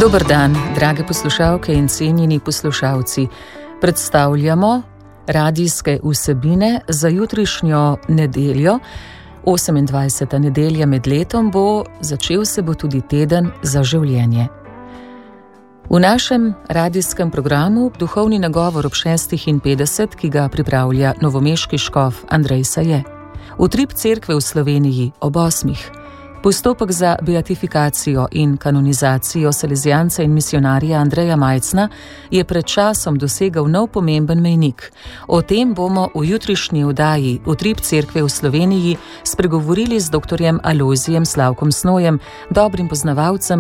Dober dan, drage poslušalke in cenjeni poslušalci. Predstavljamo radijske vsebine za jutrišnjo nedeljo. 28. nedelja med letom bo, začel se bo tudi teden za življenje. V našem radijskem programu duhovni nagovor ob 6:50, ki ga pripravlja novomeški škof Andrej Saje. Utrip cerkve v Sloveniji ob 8. Postopek za beatifikacijo in kanonizacijo salezijanca in misionarja Andreja Majcna je pred časom dosegal nov pomemben mejnik. O tem bomo v jutrišnji oddaji Utrip cerkve v Sloveniji spregovorili z dr. Alojzijem Slavkom Snojem, dobrim poznavalcem